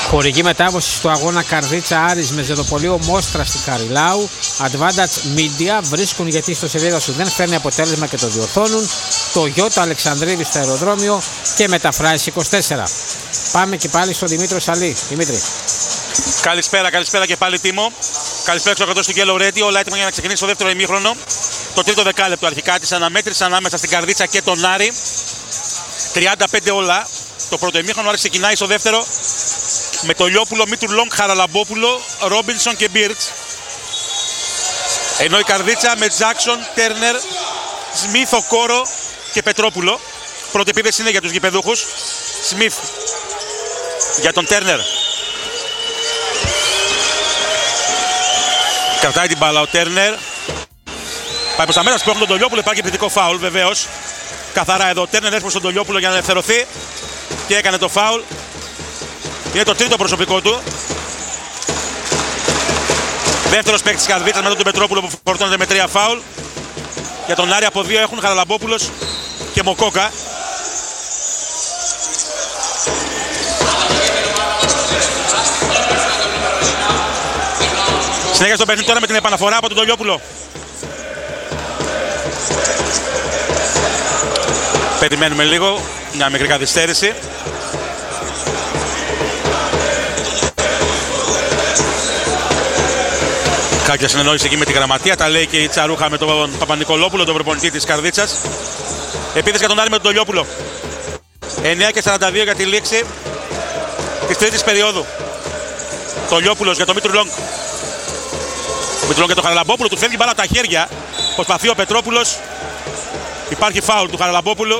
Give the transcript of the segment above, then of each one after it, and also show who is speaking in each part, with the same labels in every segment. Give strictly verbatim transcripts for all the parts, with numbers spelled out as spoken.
Speaker 1: Χορηγή μετάδοση του αγώνα Καρδίτσα Άρης με Ζεδοπολείο Μόστρα στην Καριλάου. Advantage Media βρίσκουν γιατί στο σελίδα σου δεν φέρνει αποτέλεσμα και το διορθώνουν. Το Γιώτα Αλεξανδρίδη στο αεροδρόμιο και μεταφράσει είκοσι τέσσερα. Πάμε και πάλι στον Δημήτρο Σαλή. Δημήτρη.
Speaker 2: Καλησπέρα, καλησπέρα και πάλι Τίμο. Καλησπέρα στο του Yellow Radio. Όλα έτοιμα για να ξεκινήσει το δεύτερο ημίχρονο. Το τρίτο δεκάλεπτο αρχικά της αναμέτρησης ανάμεσα στην Καρδίτσα και τον Άρη. τριάντα πέντε όλα. Το πρώτο ημίχρονο, Άρης ξεκινάει στο δεύτερο με το Λιόπουλο, Μήτουρλόγκ, Χαραλαμπόπουλο, Ρόμπινσον και Μπίρτς. Ενώ η Καρδίτσα με Τζάκσον, Τέρνερ, Σμιθ, Οκόρο και Πετρόπουλο. Πρώτη επίθεση είναι για τους γηπεδούχους. Σμιθ για τον Τέρνερ. Κρατάει την μπάλα ο Τέρνερ. Πάει προς τα μέσα, σπρώχνει τον Τολιόπουλο, υπάρχει επιθετικό φάουλ βεβαίως. Καθαρά εδώ ο Τέρνερ έρθει στον Τολιόπουλο για να ελευθερωθεί και έκανε το φάουλ. Είναι το τρίτο προσωπικό του. Δεύτερος παίκτης της Καρδίτσας μετά τον Πετρόπουλο που φορτώνεται με τρία φάουλ. Για τον Άρη από δύο έχουν Χαραλαμπόπουλος και Μοκόκα. Συνέχεια στο παιχνίδι τώρα με την επαναφορά από τον Τολιόπουλο. Περιμένουμε λίγο, μια μικρή καθυστέρηση. Κάποια συνεννόηση εκεί με τη γραμματεία, τα λέει και η Τσαρούχα με τον Παπα-Νικολόπουλο, τον προπονητή της Καρδίτσας. Επίθεση για τον Άρη με τον Τολιόπουλο. εννιά και σαράντα δύο για τη λήξη της τρίτης περίοδου. Τολιόπουλος για τον Μήτουρλόγκ. Μήτουρλόγκ για τον Χαραλαμπόπουλο, του φεύγει μπάλα από τα χέρια. Προσπαθεί ο Πετρόπουλος. Υπάρχει φάουλ του Χαραλαμπόπουλου.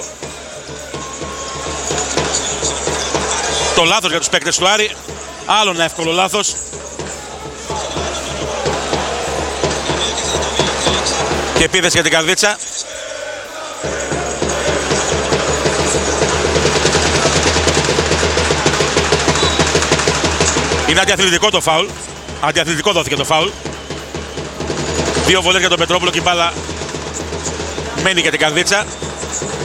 Speaker 2: Το λάθος για τους παίκτες του Άρη. Άλλο ένα εύκολο λάθος. Και επίθεση για την Καρδίτσα. Είναι αντιαθλητικό το φάουλ. Αντιαθλητικό δόθηκε το φάουλ. Δύο βολές για τον Πετρόπουλο και η μπάλα μένει για την Καρδίτσα.